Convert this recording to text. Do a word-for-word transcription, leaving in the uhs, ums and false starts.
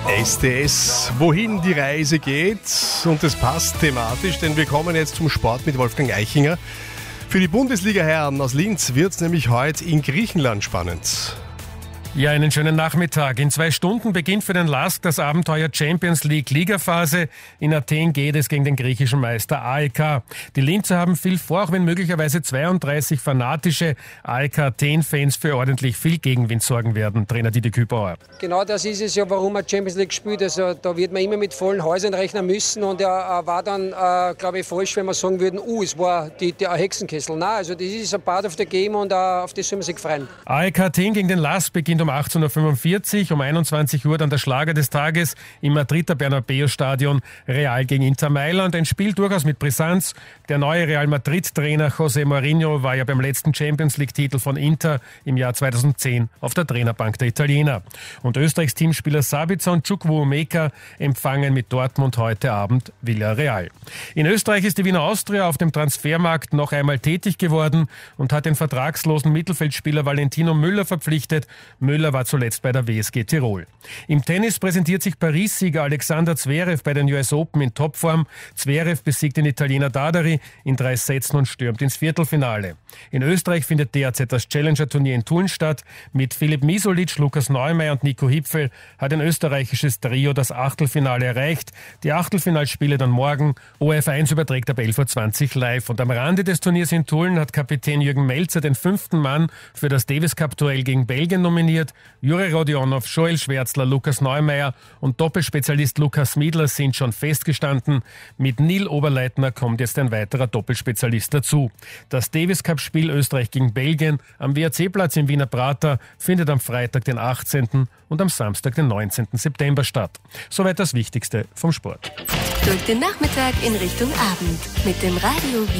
S T S, wohin die Reise geht, und das passt thematisch, denn wir kommen jetzt zum Sport mit Wolfgang Eichinger. Für die Bundesliga-Herren aus Linz wird es nämlich heute in Griechenland spannend. Ja, einen schönen Nachmittag. In zwei Stunden beginnt für den LASK das Abenteuer Champions League Ligaphase. In Athen geht es gegen den griechischen Meister A E K. Die Linzer haben viel vor, auch wenn möglicherweise zweiunddreißig fanatische A E K Athen-Fans für ordentlich viel Gegenwind sorgen werden. Trainer Didi Kübauer. Genau das ist es ja, warum er Champions League spielt. Also da wird man immer mit vollen Häusern rechnen müssen, und er war dann, äh, glaube ich, falsch, wenn wir sagen würden, uh, es war die, der Hexenkessel. Nein, also das ist ein Part of the game, und uh, auf das soll man sich freuen. A E K Athen gegen den LASK beginnt um achtzehn Uhr fünfundvierzig, um einundzwanzig Uhr dann der Schlager des Tages im Madrider Bernabeu-Stadion, Real gegen Inter Mailand. Ein Spiel durchaus mit Brisanz. Der neue Real Madrid-Trainer José Mourinho war ja beim letzten Champions League-Titel von Inter im Jahr zweitausendzehn auf der Trainerbank der Italiener. Und Österreichs Teamspieler Sabitzer und Chukwuemeka empfangen mit Dortmund heute Abend Villarreal. In Österreich ist die Wiener Austria auf dem Transfermarkt noch einmal tätig geworden und hat den vertragslosen Mittelfeldspieler Valentino Müller verpflichtet. Müller war zuletzt bei der W S G Tirol. Im Tennis präsentiert sich Paris-Sieger Alexander Zverev bei den U S Open in Topform. Zverev besiegt den Italiener Dadari in drei Sätzen und stürmt ins Viertelfinale. In Österreich findet derzeit das Challenger-Turnier in Tulln statt. Mit Filip Misolic, Lukas Neumeier und Nico Hipfel hat ein österreichisches Trio das Achtelfinale erreicht. Die Achtelfinalspiele dann morgen. O R F eins überträgt ab elf Uhr zwanzig live. Und am Rande des Turniers in Tulln hat Kapitän Jürgen Melzer den fünften Mann für das Davis Cup-Duell gegen Belgien nominiert. Juri Rodionov, Joel Schwärzler, Lukas Neumeier und Doppelspezialist Lukas Miedler sind schon festgestanden. Mit Neil Oberleitner kommt jetzt ein weiterer Doppelspezialist dazu. Das Davis Cup-Spiel Österreich gegen Belgien am W A C-Platz im Wiener Prater findet am Freitag, den achtzehnten und am Samstag, den neunzehnten September statt. Soweit das Wichtigste vom Sport. Durch den Nachmittag in Richtung Abend mit dem Radio